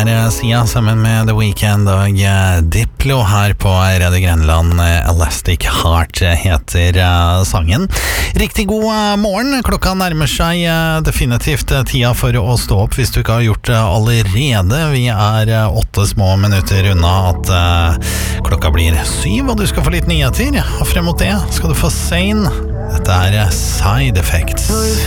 Sia sammen med The Weeknd og Diplo her på Radio Grenland. Elastic Heart heter sangen. Riktig god morgen. Klokka nærmer seg definitivt tida for å stå opp hvis du ikke har gjort det allerede. Vi er 8 små minutter unna at klokka blir 7, og du skal få litt nyheter. Og frem mot det skal du få Zayn. Dette er Side Effects.